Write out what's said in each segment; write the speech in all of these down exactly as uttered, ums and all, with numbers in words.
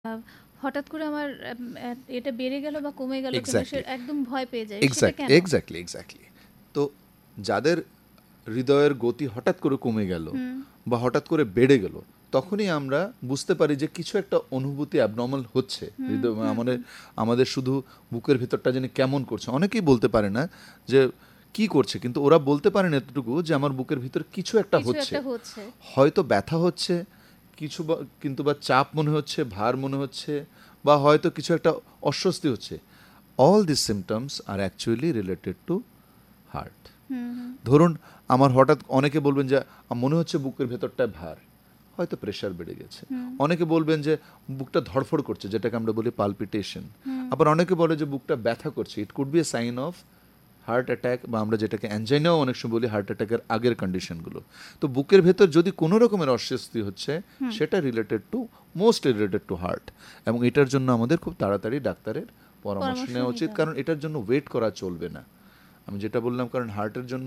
আ হঠাৎ করে আমার এম এ এটা বেড়ে গেল বা কমে গেল কেন সে এক্সাক্টলি একদম ভয় পেয়ে যায়। সেটা এক্সাক্টলি কেন? এক্সাক্টলি এক্সাক্টলি তো যাদের হৃদয়ের গতি হঠাৎ করে কমে গেল হুম, বা হঠাৎ করে বেড়ে গেল, তখনই আমরা বুঝতে পারি যে কিছু একটা অনুভূতি অ্যাবনর্মাল হচ্ছে হুম, হৃদয়, হুম, আমাদের হুম। আমাদের শুধু বুকের ভিতরটা যেন কেমন করছে। অনেকেই বলতে পারে না যে কি করছে, কিন্তু ওরা বলতে পারে না এতটুকু যে আমার বুকের ভিতর কিছু একটা কিছু হচ্ছে। একটা হচ্ছে। হয়তো ব্যথা হচ্ছে, কিছু বা কিন্তু বা চাপ মনে হচ্ছে, ভার মনে হচ্ছে, বা হয়তো কিছু একটা অস্বস্তি হচ্ছে। All this symptoms R actually related to heart. হুম, হুম, ধরুন আমার হঠাৎ, অনেকে বলবেন যে মনে হচ্ছে বুকের ভেতরটায় ভার, হয়তো প্রেশার বেড়ে গেছে। হুম, অনেকে বলবেন যে বুকটা ধড়ফড় করছে, যেটাকে আমরা বলি পালপিটেশন। হুম, আবার অনেকে বলে যে বুকটা ব্যথা করছে, it could B A sign of heart attack, বা আমরা যেটাকে অ্যাঞ্জাইনাও অনেক সময় বলি, হার্ট অ্যাটাকের আগের কন্ডিশনগুলো। তো বুকের ভেতর যদি কোনো রকমের অস্বস্তি হচ্ছে, হুম। সেটা related to, most related to heart. এবং এটার জন্য আমাদের খুব তাড়াতাড়ি ডাক্তারের পরামর্শ পরামর্শ নেওয়া নিতে উচিত, হবে। কারণ এটার জন্য ওয়েট করা চলবে না। আমি যেটা বললাম, কারণ হার্টের জন্য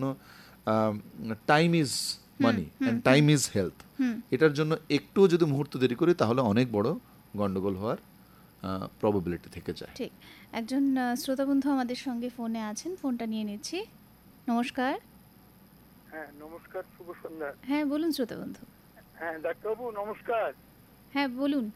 time is hmm, money hmm, and hmm, time is health. হুম। এটার জন্য একটুও যদি মুহূর্ত দেরি করি, তাহলে অনেক বড় গন্ডগোল হওয়ার প্রবাবিলিটি থেকে যায়। ঠিক। একজন আ শ্রোতা বন্ধু আমাদের সঙ্গে ফোনে আছেন। ফোনটা নিয়ে নিচ্ছি। নমস্কার। হ্যাঁ, নমস্কার, শুভ সন্ধ্যা। হ্যাঁ, বলুন শ্রোতা বন্ধু। হ্যাঁ, ডাক্তারবাবু নমস্কার। হ্যাঁ, বলুন।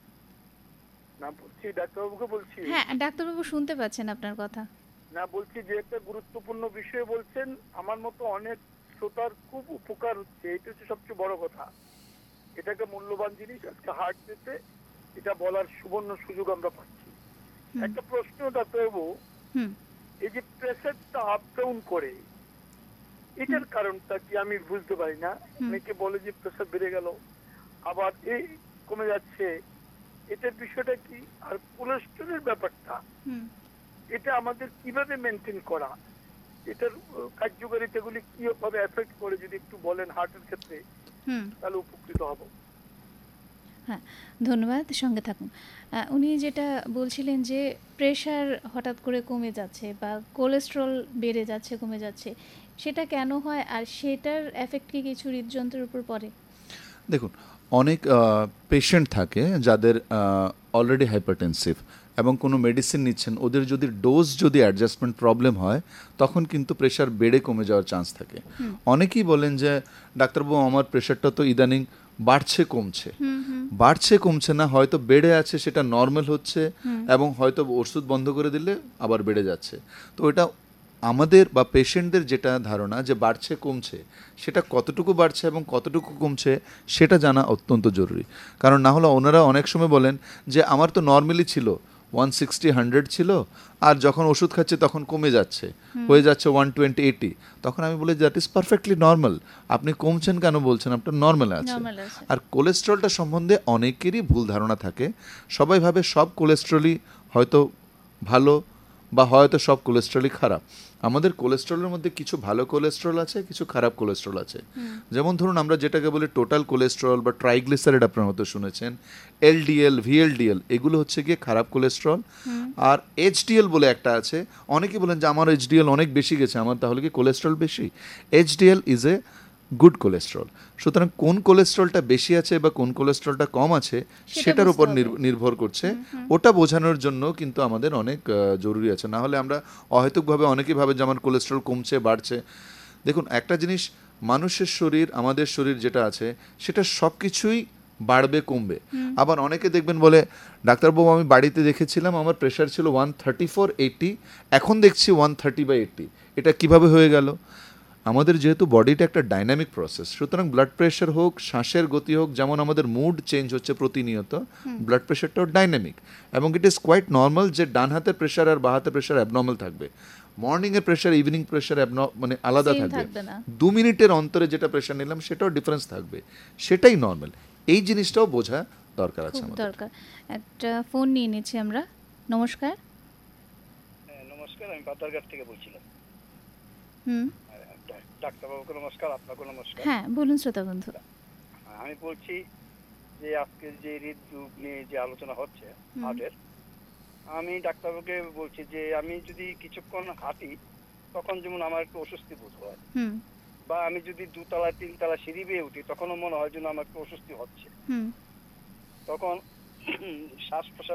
না, বলছি ডাক্তারবাবুকে বলছি। হ্যাঁ, ডাক্তারবাবু শুনতে পাচ্ছেন আপনার কথা। না, বলছি যে একটা গুরুত্বপূর্ণ বিষয় বলছেন, আমার মতো অনেক শ্রোতার খুব উপকার হচ্ছে, এটা হচ্ছে সবচেয়ে বড় কথা। এটা একটা মূল্যবান জিনিস, আজকে হার্ট ডেতে এটা বলার সুবর্ণ সুযোগ আমরা পাচ্ছি। হুম, একটা প্রশ্ন ডাক্তারবাবু, হুম, এই যে প্রেসারটা আপ ডাউন করে, হুম, এটার কারণটা কি আমি বুঝতে পারি না। হুম, অনেকে বলে যে প্রেসার বেড়ে গেল, আবার এই কমে যাচ্ছে, এটার বিষয়টা কি? আর কোলেস্টেরলের ব্যাপারটা, হুম, এটা আমাদের কিভাবে মেনটেন করা, এটার আহ, কার্যকারিতাগুলি কিভাবে এফেক্ট করে, যদি একটু বলেন হার্টের ক্ষেত্রে, হুম। তাহলে উপকৃত হব। হ্যাঁ, ধন্যবাদ। সঙ্গে থাকুন। আ উনি যেটা বলছিলেন যে প্রেশার হঠাৎ করে কমে যাচ্ছে বা কোলেস্টেরল বেড়ে যাচ্ছে, কমে যাচ্ছে। সেটা কেন হয়? আর সেটার এফেক্ট কি কিছু হৃদযন্ত্রের উপর পড়ে? দেখুন, অনেক পেশেন্ট থাকে যাদের অলরেডি হাইপারটেনসিভ এবং কোনো মেডিসিন নিচ্ছেন, ওদের যদি ডোজ যদি অ্যাডজাস্টমেন্ট প্রবলেম হয়, তখন কিন্তু প্রেশার বেড়ে কমে যাওয়ার চান্স থাকে। হুম, অনেকেই বলেন যে ডাক্তারবাবু আমার প্রেশারটা তো ইদানিং বাড়ছে কমছে। হুম, হুম, বাড়ছে কমছে না, হয়তো বেড়ে আছে, সেটা নর্মাল হচ্ছে, হুম, এবং হয়তো ওষুধ বন্ধ করে দিলে আবার বেড়ে যাচ্ছে। তো এটা আমাদের বা পেশেন্টদের যেটা ধারণা যে বাড়ছে কমছে, সেটা কতটুকু বাড়ছে এবং কতটুকু কমছে সেটা জানা অত্যন্ত জরুরি। কারণ না হলে ওনারা অনেক সময় বলেন যে আমার তো নর্মালি ছিল ওয়ান সিক্সটি হান্ড্রেড ছিল, আর যখন ওষুধ খাচ্ছে তখন কমে যাচ্ছে, হয়ে যাচ্ছে ওয়ান টোয়েন্টি এইটি। তখন আমি বলি দ্যাট ইজ পারফেক্টলি নর্মাল। আপনি কমছেন কেন বলছেন? আপনার নর্মাল আছে। নরমাল আছে। আর কোলেস্ট্রলটা সম্বন্ধে অনেকেরই ভুল ধারণা থাকে। সবাই ভাবে সব কোলেস্ট্রলই হয়তো ভালো, বা হয়তো সব কোলেস্ট্রলই খারাপ। আমাদের কোলেস্ট্রলের মধ্যে কিছু ভালো কোলেস্ট্রল আছে, কিছু খারাপ কোলেস্ট্রল আছে। হুম, যেমন ধরুন আমরা যেটাকে বলি টোটাল কোলেস্ট্রল বা ট্রাইগ্লিসারাইড, আপনার হয়তো শুনেছেন। এলডিএল, ভিএলডিএল, এগুলো হচ্ছে গিয়ে খারাপ কোলেস্ট্রল। হুম, আর এইচডিএল বলে একটা আছে। অনেকেই বলেন যে আমার এইচডিএল অনেক বেশি গেছে, আমার তাহলে কি কোলেস্ট্রল বেশি? HDL is a good cholesterol. সুতরাং কোন কোলেস্ট্রলটা বেশি আছে বা কোন কোলেস্ট্রলটা কম আছে, সেটা সেটার বুঝতে উপর হবে। নির্ভ- নির্ভর করছে। হুম, হুম, ওটা বোঝানোর জন্য কিন্তু আমাদের অনেক আহ, জরুরি আছে। না হলে আমরা অহেতুকভাবে, অনেকেই ভাবে যে আমার কোলেস্ট্রল কমছে বাড়ছে। দেখুন একটা জিনিস, মানুষের শরীর, আমাদের শরীর যেটা আছে, সেটা সব কিছুই বাড়বে কমবে। হুম, আবার অনেকে দেখবেন বলে ডাক্তারবাবু আমি বাড়িতে দেখেছিলাম আমার প্রেশার ছিল ওয়ান থার্টি ফোর এইটি, এখন দেখছি ওয়ান থার্টি বাই এইটি। এটা কিভাবে হয়ে গেল? আমাদের যেহেতু বডিটা একটা ডাইনামিক প্রসেস, সুতরাং ব্লাড প্রেশার হোক, শ্বাসের গতি হোক, যেমন আমাদের মুড চেঞ্জ হচ্ছে প্রতিনিয়ত, হুম। Blood প্রেশারটাও dynamic. এবং ইট ইজ কোয়াইট নর্মাল যে ডান হাতের প্রেশার আর বা হাতের প্রেশার অ্যাবনর্মাল থাকবে। মর্নিংয়ের প্রেশার, ইভিনিং প্রেশার মানে আলাদা সেম থাকবে। থাকবে না। দু মিনিটের অন্তরে যেটা প্রেশার নিলাম সেটাও ডিফারেন্স থাকবে, সেটাই নর্মাল। এই জিনিসটাও বোঝা দরকার আছে খুব আমাদের। দরকার। একটা ফোন নিয়ে নিচ্ছি আমরা। নমস্কার। হ্যাঁ, নমস্কার, আমি পাতারঘাট থেকে বলছিলাম। হুম, আর ডা- ডাক্তারবাবুকে নমস্কার, আপনাকে নমস্কার। হ্যাঁ, বলুন শ্রোতা বন্ধু। হ্যাঁ, আমি বলছি যে আজকে যে হৃদরোগ নিয়ে যে আলোচনা হচ্ছে হুম, হার্টের, আমি ডাক্তারবাবুকে বলছি যে আমি যদি কিছুক্ষণ হাঁটি, তখন যেমন আমার একটু অস্বস্তি বোধ হয়, হুম, বা আমি যদি দুতলা তিনতলা সিঁড়ি বেয়ে উঠি, তখনও মনে হয় যেন আমার একটু অস্বস্তি হচ্ছে। হুম, তখন শ্বাস প্রশ্বাস